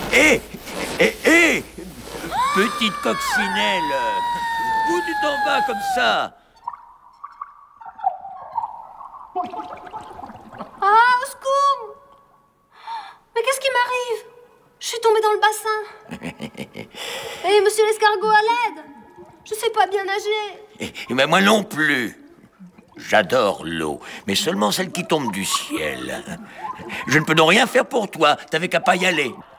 Hé petite coccinelle, où tu t'en vas comme ça? Ah, au secours! Mais qu'est-ce qui m'arrive? Je suis tombée dans le bassin. Hé, monsieur l'escargot, à l'aide! Je sais pas bien nager. Mais moi non plus. J'adore l'eau, mais seulement celle qui tombe du ciel. Je ne peux donc rien faire pour toi, t'avais qu'à pas y aller.